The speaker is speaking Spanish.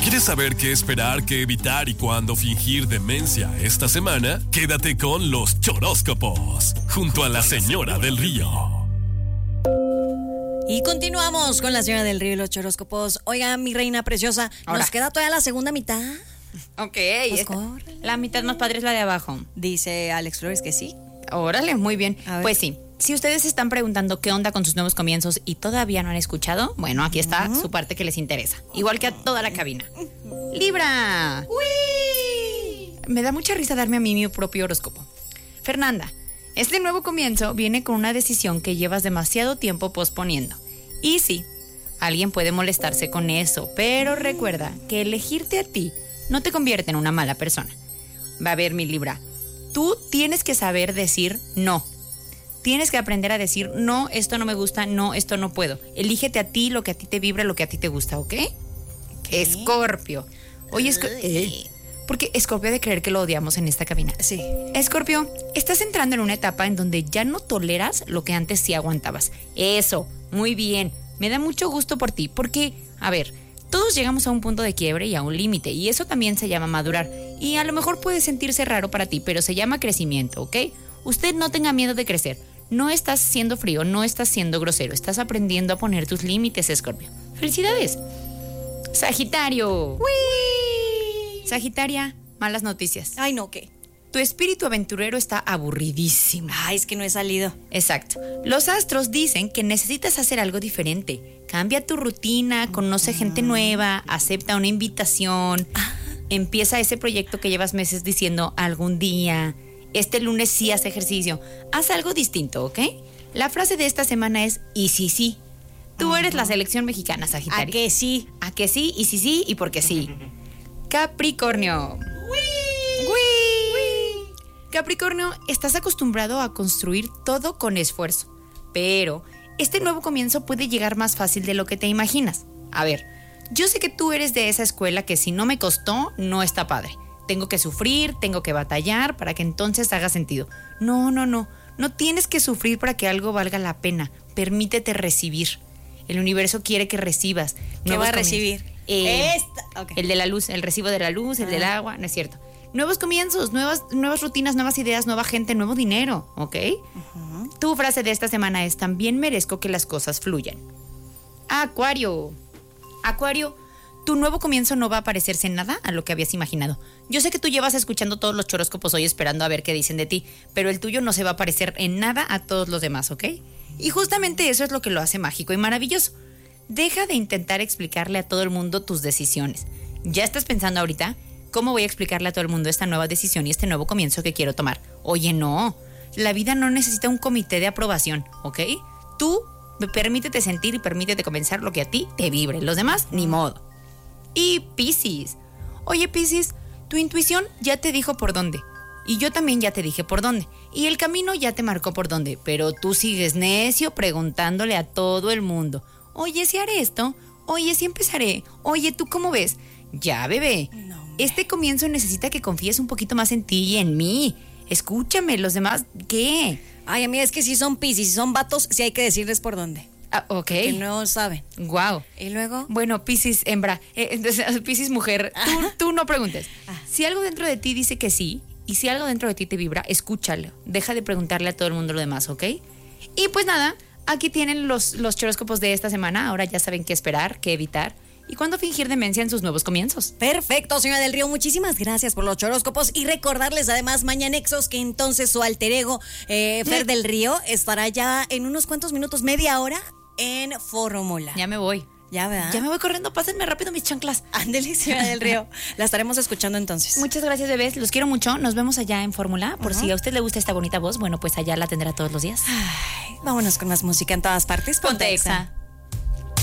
¿Quieres saber qué esperar, qué evitar y cuándo fingir demencia esta semana? Quédate con los choróscopos, junto a la Señora del Río. Y continuamos con la Señora del Río y los choróscopos. Oiga, mi reina preciosa, nos queda todavía la segunda mitad. Ok, Pues la mitad más padre es la de abajo. Dice Alex Flores que sí. Órale, muy bien. Pues sí, si ustedes se están preguntando qué onda con sus nuevos comienzos y todavía no han escuchado, bueno, aquí está su parte que les interesa. Igual que a toda la cabina. ¡Libra! ¡Uy! Me da mucha risa darme a mí mi propio horóscopo. Fernanda, este nuevo comienzo viene con una decisión que llevas demasiado tiempo posponiendo. Y sí, alguien puede molestarse con eso, pero recuerda que elegirte a ti no te convierte en una mala persona. Va a ver, mi Libra, tú tienes que saber decir no. Tienes que aprender a decir, no, esto no me gusta, no, esto no puedo. Elígete a ti lo que a ti te vibra, lo que a ti te gusta, ¿ok? Escorpio. Oye, porque Escorpio ha de creer que lo odiamos en esta cabina. Sí. Escorpio, estás entrando en una etapa en donde ya no toleras lo que antes sí aguantabas. Eso, muy bien. Me da mucho gusto por ti, porque, a ver, todos llegamos a un punto de quiebre y a un límite, y eso también se llama madurar. Y a lo mejor puede sentirse raro para ti, pero se llama crecimiento, ¿ok? Usted no tenga miedo de crecer. No estás siendo frío, no estás siendo grosero. Estás aprendiendo a poner tus límites, Escorpio. ¡Felicidades! Sagitario. ¡Uy! Sagitaria, malas noticias. Ay, no, ¿qué? Tu espíritu aventurero está aburridísimo. Ay, es que no he salido. Exacto. Los astros dicen que necesitas hacer algo diferente. Cambia tu rutina, conoce gente nueva, acepta una invitación. Empieza ese proyecto que llevas meses diciendo algún día. Este lunes sí haz ejercicio. Haz algo distinto, ¿ok? La frase de esta semana es y sí. Tú eres la selección mexicana, Sagitario. ¿A que sí? ¿A que sí? Y sí, y porque sí. Capricornio. Capricornio, estás acostumbrado a construir todo con esfuerzo, pero este nuevo comienzo puede llegar más fácil de lo que te imaginas. A ver, yo sé que tú eres de esa escuela que si no me costó, no está padre. Tengo que sufrir, tengo que batallar para que entonces haga sentido. No tienes que sufrir para que algo valga la pena. Permítete recibir. El universo quiere que recibas. ¿Qué va a recibir? El de la luz, el recibo de la luz, el del agua, no es cierto. Nuevos comienzos, nuevas rutinas, nuevas ideas, nueva gente, nuevo dinero, ¿ok? Tu frase de esta semana es: también merezco que las cosas fluyan. Acuario, tu nuevo comienzo no va a parecerse en nada a lo que habías imaginado. Yo sé que tú llevas escuchando todos los choróscopos hoy esperando a ver qué dicen de ti, pero el tuyo no se va a parecer en nada a todos los demás, ¿ok? Y justamente eso es lo que lo hace mágico y maravilloso. Deja de intentar explicarle a todo el mundo tus decisiones. ¿Ya estás pensando ahorita cómo voy a explicarle a todo el mundo esta nueva decisión y este nuevo comienzo que quiero tomar? Oye, no. La vida no necesita un comité de aprobación, ¿ok? Tú permítete sentir y permítete comenzar lo que a ti te vibre. Los demás, ni modo. Y Piscis. Oye, Piscis, tu intuición ya te dijo por dónde. Y yo también ya te dije por dónde. Y el camino ya te marcó por dónde. Pero tú sigues necio preguntándole a todo el mundo. Oye, ¿si haré esto? Oye, ¿si empezaré? Oye, ¿tú cómo ves? Ya, bebé. No. Este comienzo necesita que confíes un poquito más en ti y en mí. Escúchame, los demás, ¿qué? Ay, amiga, es que si son Piscis, si son vatos, sí hay que decirles por dónde. Ok. Que no saben. Wow. ¿Y luego? Bueno, Piscis hembra, Piscis mujer, tú no preguntes. Si algo dentro de ti dice que sí, y si algo dentro de ti te vibra, escúchalo. Deja de preguntarle a todo el mundo lo demás, ¿ok? Y pues nada, aquí tienen los choróscopos de esta semana. Ahora ya saben qué esperar, qué evitar y cuándo fingir demencia en sus nuevos comienzos. Perfecto, señora del Río, muchísimas gracias por los choróscopos y recordarles además Mañanexos que entonces su alter ego, Fer del Río, estará ya en unos cuantos minutos, media hora en Fórmula. Ya me voy. Ya, ¿verdad? Ya me voy corriendo, pásenme rápido mis chanclas. Ándele, señora del Río. La estaremos escuchando entonces. Muchas gracias, bebés. Los quiero mucho. Nos vemos allá en Fórmula. Por si a usted le gusta esta bonita voz, bueno, pues allá la tendrá todos los días. Ay, vámonos con más música en todas partes. Ponte Exa.